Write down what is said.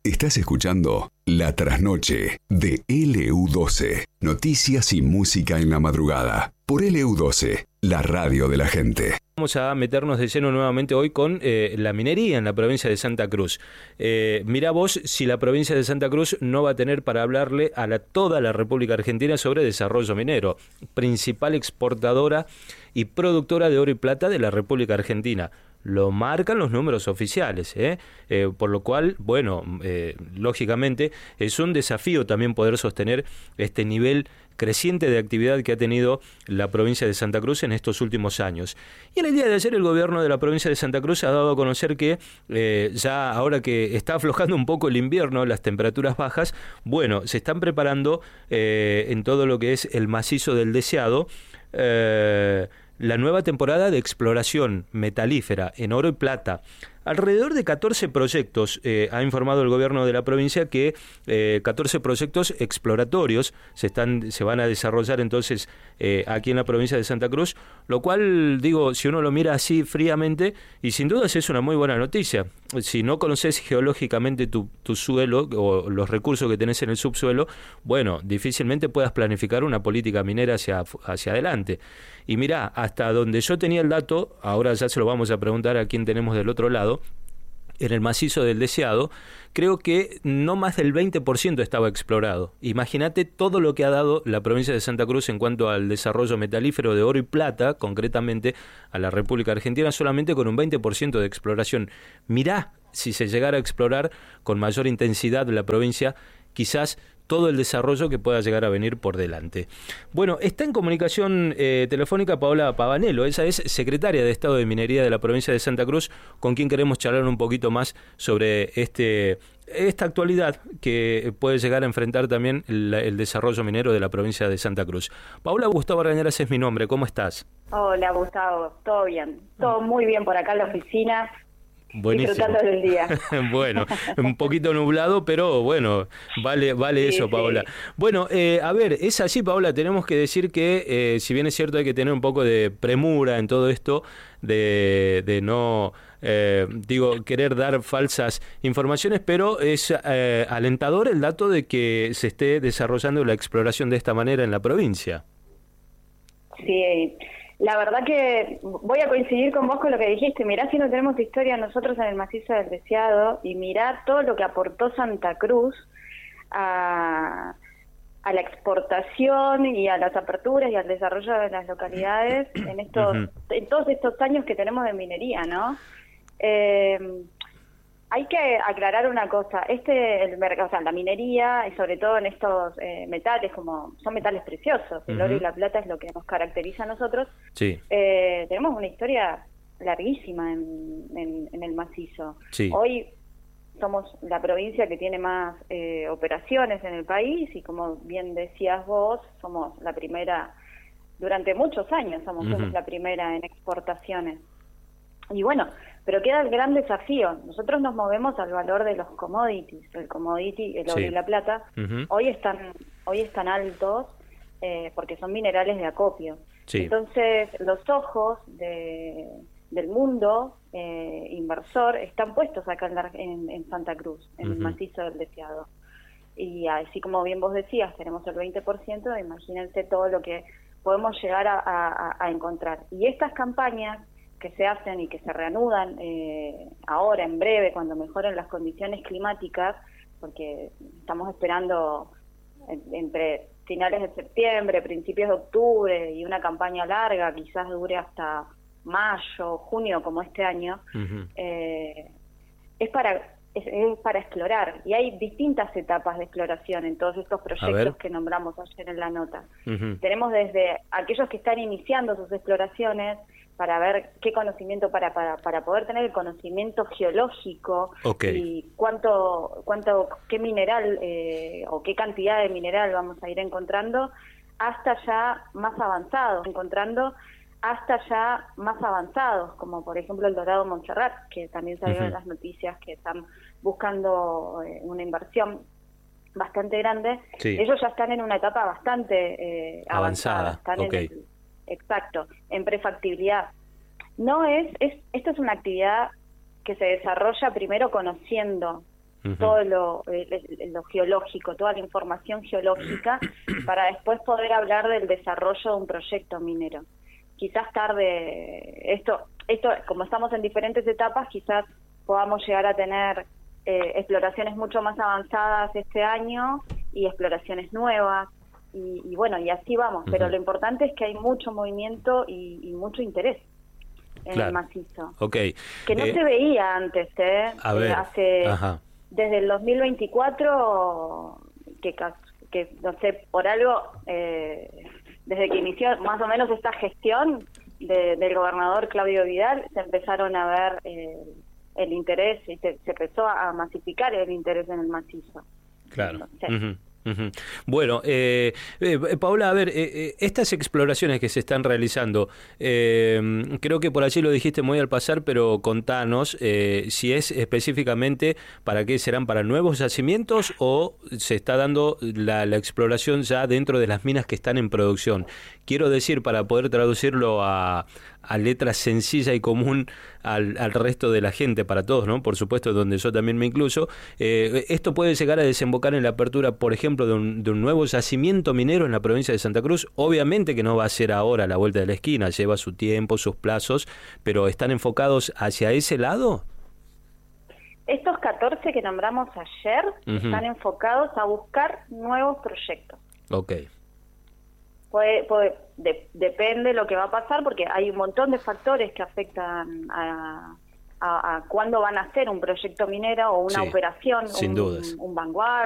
Estás escuchando La Trasnoche de LU12. Noticias y música en la madrugada. Por LU12, la radio de la gente. Vamos a meternos de lleno nuevamente hoy con la minería en la provincia de Santa Cruz. Mirá vos si la provincia de Santa Cruz no va a tener para hablarle a toda la República Argentina sobre desarrollo minero, principal exportadora y productora de oro y plata de la República Argentina. Lo marcan los números oficiales, por lo cual, bueno, lógicamente es un desafío también poder sostener este nivel creciente de actividad que ha tenido la provincia de Santa Cruz en estos últimos años. Y en el día de ayer el gobierno de la provincia de Santa Cruz ha dado a conocer que ya ahora que está aflojando un poco el invierno, las temperaturas bajas, bueno, se están preparando en todo lo que es el macizo del Deseado, la nueva temporada de exploración metalífera en oro y plata. Alrededor de 14 proyectos, ha informado el gobierno de la provincia que 14 proyectos exploratorios se van a desarrollar entonces aquí en la provincia de Santa Cruz, lo cual, digo, si uno lo mira así fríamente, y sin dudas es una muy buena noticia. Si no conoces geológicamente tu suelo o los recursos que tenés en el subsuelo, bueno, difícilmente puedas planificar una política minera hacia adelante. Y mirá, hasta donde yo tenía el dato, ahora ya se lo vamos a preguntar a quién tenemos del otro lado, en el macizo del Deseado, creo que no más del 20% estaba explorado. Imagínate todo lo que ha dado la provincia de Santa Cruz en cuanto al desarrollo metalífero de oro y plata, concretamente a la República Argentina, solamente con un 20% de exploración. Mirá, si se llegara a explorar con mayor intensidad la provincia, quizás todo el desarrollo que pueda llegar a venir por delante. Bueno, está en comunicación telefónica Paola Pavanello, ella es secretaria de Estado de Minería de la provincia de Santa Cruz, con quien queremos charlar un poquito más sobre esta actualidad que puede llegar a enfrentar también el desarrollo minero de la provincia de Santa Cruz. Paola, Gustavo Argañarás es mi nombre, ¿cómo estás? Hola Gustavo, todo bien, todo muy bien por acá en la oficina. Buenísimo. Disfrutando del día. Bueno, un poquito nublado, pero bueno, vale sí, eso, Paola. Sí. Bueno, a ver, es así, Paola, tenemos que decir que, si bien es cierto hay que tener un poco de premura en todo esto, de no, querer dar falsas informaciones, pero es alentador el dato de que se esté desarrollando la exploración de esta manera en la provincia. Sí, la verdad que voy a coincidir con vos con lo que dijiste. Mirá si no tenemos historia nosotros en el macizo del Deseado, y mirá todo lo que aportó Santa Cruz a la exportación y a las aperturas y al desarrollo de las localidades en todos estos años que tenemos de minería, ¿no? Hay que aclarar una cosa, el mercado, o sea, la minería, y sobre todo en estos metales, como son metales preciosos, el oro y la plata es lo que nos caracteriza a nosotros. Sí. Tenemos una historia larguísima en el macizo. Sí. Hoy somos la provincia que tiene más operaciones en el país, y como bien decías vos, somos la primera, durante muchos años somos la primera en exportaciones. Y bueno, pero queda el gran desafío. Nosotros nos movemos al valor de los commodities. El commodity, el oro y la plata, hoy están altos porque son minerales de acopio. Sí. Entonces, los ojos del mundo inversor están puestos acá en Santa Cruz, en el macizo del Deseado. Y así como bien vos decías, tenemos el 20%, imagínense todo lo que podemos llegar a encontrar. Y estas campañas que se hacen y que se reanudan ahora, en breve, cuando mejoren las condiciones climáticas, porque estamos esperando entre finales de septiembre, principios de octubre, y una campaña larga, quizás dure hasta mayo, junio, como este año, es para explorar, y hay distintas etapas de exploración en todos estos proyectos que nombramos ayer en la nota. Tenemos desde aquellos que están iniciando sus exploraciones, para ver qué conocimiento, para poder tener el conocimiento geológico, y qué mineral o qué cantidad de mineral vamos a ir encontrando, hasta ya más avanzados, como por ejemplo el Dorado Montserrat, que también salieron en las noticias que están buscando una inversión bastante grande. Sí. Ellos ya están en una etapa bastante avanzada. Están en prefactibilidad. Esto es una actividad que se desarrolla primero conociendo todo lo geológico, toda la información geológica, para después poder hablar del desarrollo de un proyecto minero. Quizás tarde, esto como estamos en diferentes etapas, quizás podamos llegar a tener exploraciones mucho más avanzadas este año y exploraciones nuevas, y bueno, y así vamos, pero lo importante es que hay mucho movimiento y mucho interés en el macizo. Okay. Que no se veía antes, a ver, desde el 2024, que no sé, por algo, desde que inició más o menos esta gestión del gobernador Claudio Vidal, se empezaron a ver el interés, y se empezó a masificar el interés en el macizo. Claro. Bueno, Paola, a ver, estas exploraciones que se están realizando, creo que por allí lo dijiste muy al pasar, pero contanos si es específicamente para qué serán, para nuevos yacimientos o se está dando la exploración ya dentro de las minas que están en producción. Quiero decir, para poder traducirlo a letra sencilla y común al resto de la gente, para todos, ¿no? Por supuesto, donde yo también me incluyo. Esto puede llegar a desembocar en la apertura, por ejemplo, de un nuevo yacimiento minero en la provincia de Santa Cruz. Obviamente que no va a ser ahora a la vuelta de la esquina, lleva su tiempo, sus plazos, pero ¿están enfocados hacia ese lado? Estos 14 que nombramos ayer están enfocados a buscar nuevos proyectos. Okay. Depende lo que va a pasar, porque hay un montón de factores que afectan a cuándo van a hacer un proyecto minero o una operación, sin dudas. Un vanguardia.